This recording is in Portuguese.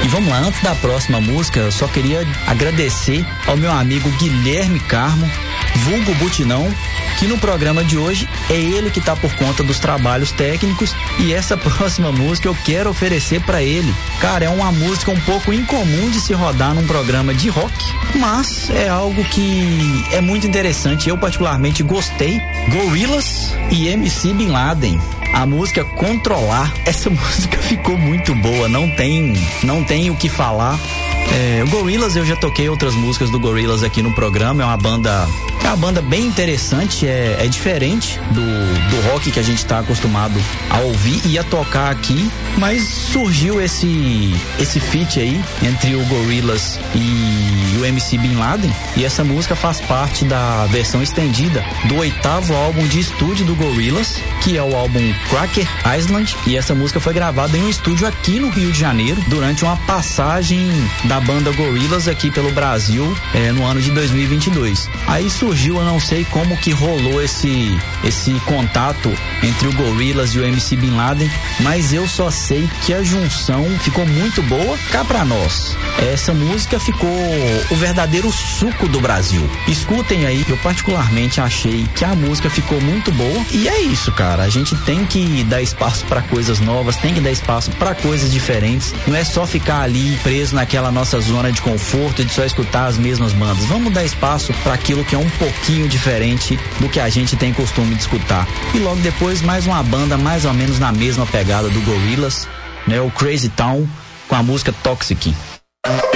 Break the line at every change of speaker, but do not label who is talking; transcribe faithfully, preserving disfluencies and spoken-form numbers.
E vamos lá, antes da próxima música, eu só queria agradecer ao meu amigo Guilherme Carmo, vulgo Butinão, que no programa de hoje é ele que tá por conta dos trabalhos técnicos, e essa próxima música eu quero oferecer pra ele. Cara, é uma música um pouco incomum de se rodar num programa de rock, mas é algo que é muito interessante, eu particularmente gostei. Gorillaz e M C Bin Laden. A música Controlar, essa música ficou muito boa, não tem, não tem o que falar. É, o Gorillaz, eu já toquei outras músicas do Gorillaz aqui no programa, é uma banda, é uma banda bem interessante, é, é diferente do, do rock que a gente está acostumado a ouvir e a tocar aqui, mas surgiu esse, esse feat aí entre o Gorillaz e o M C Bin Laden, e essa música faz parte da versão estendida do oitavo álbum de estúdio do Gorillaz, que é o álbum Cracker Island, e essa música foi gravada em um estúdio aqui no Rio de Janeiro, durante uma passagem da banda Gorillaz aqui pelo Brasil, é, no ano de dois mil e vinte e dois. Aí surgiu, eu não sei como que rolou esse, esse contato entre o Gorillaz e o M C Bin Laden, mas eu só sei que a junção ficou muito boa. Cá pra nós, essa música ficou o verdadeiro suco do Brasil. Escutem aí, eu particularmente achei que a música ficou muito boa, e é isso, cara, a gente tem que dar espaço pra coisas novas, tem que dar espaço pra coisas diferentes, não é só ficar ali preso naquela nossa zona de conforto de só escutar as mesmas bandas. Vamos dar espaço para aquilo que é um pouquinho diferente do que a gente tem costume de escutar. E logo depois mais uma banda mais ou menos na mesma pegada do Gorillaz, né, o Crazy Town, com a música Toxic.